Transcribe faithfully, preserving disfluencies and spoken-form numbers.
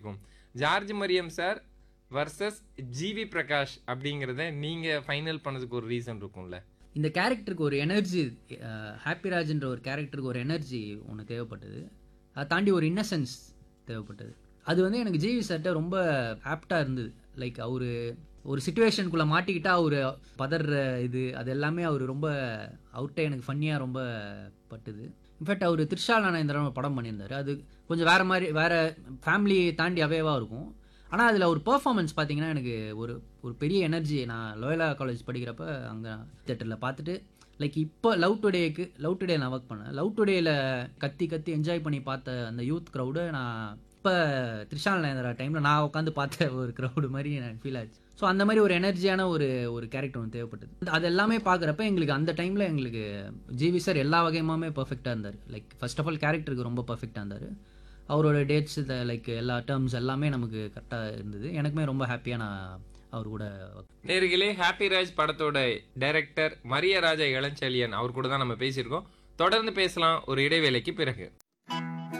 இருக்கும். George Mariam sir versus GV Prakash அப்படிங்கிறத நீங்கள் ஃபைனல் பண்ணதுக்கு ஒரு ரீசன் இருக்கும்ல? இந்த கேரக்டருக்கு ஒரு எனர்ஜி, ஹாப்பிராஜ்ன்ற ஒரு கேரக்டருக்கு ஒரு எனர்ஜி ஒன்று தேவைப்பட்டது. அதை தாண்டி ஒரு இன்னசென்ஸ் தேவைப்பட்டது. அது வந்து எனக்கு ஜிவி சார்ட்ட ரொம்ப ஆப்டாக இருந்தது. லைக் அவர் ஒரு சுச்சுவேஷனுக்குள்ளே மாட்டிக்கிட்டா அவர் பதற இது அது எல்லாமே அவர் ரொம்ப அவர்கிட்ட எனக்கு ஃபன்னியாக ரொம்ப பட்டுது. இன்ஃபேக்ட் அவர் த்ரிஷா நானேந்திரன் ஒரு படம் பண்ணியிருந்தார். அது கொஞ்சம் வேறு மாதிரி வேறு ஃபேமிலி தாண்டி அவேவாக இருக்கும். ஆனால் அதில் ஒரு பெர்ஃபார்மன்ஸ் பார்த்தீங்கன்னா எனக்கு ஒரு ஒரு பெரிய எனர்ஜி. நான் லோயலா காலேஜ் படிக்கிறப்ப அங்கே தேட்டரில் பார்த்துட்டு லைக் இப்போ லவ் டுடேக்கு லவ் டுடே நான் ஒர்க் பண்ணேன். லவ் டுடேயில் கத்தி கத்தி என்ஜாய் பண்ணி பார்த்த அந்த யூத் க்ரௌடு நான் இப்போ த்ரிஷா நானேந்திரா டைமில் நான் உட்காந்து பார்த்த ஒரு க்ரௌடு மாதிரி எனக்கு ஃபீல் ஆச்சு. ஸோ அந்த மாதிரி ஒரு எனர்ஜியான ஒரு ஒரு கேரக்டர் ஒன்று தேவைப்பட்டது. அது எல்லாமே பார்க்குறப்ப எங்களுக்கு அந்த டைமில் எங்களுக்கு ஜிவி சார் எல்லா வகையுமே பர்ஃபெக்டாக இருந்தார். லைக் ஃபர்ஸ்ட் ஆஃப் ஆல் கேரக்டருக்கு ரொம்ப பர்ஃபெக்டாக இருந்தார். அவரோட டேட்ஸ் லைக் எல்லா டேர்ம்ஸ் எல்லாமே நமக்கு கரெக்டாக இருந்தது. எனக்குமே ரொம்ப ஹாப்பியாக நான் அவர் கூட. நேர்களே, ஹாப்பிராஜ் படத்தோட டைரக்டர் மரியராஜா இளஞ்செழியன் அவர் கூட தான் நம்ம பேசியிருக்கோம். தொடர்ந்து பேசலாம் ஒரு இடைவேளைக்கு பிறகு.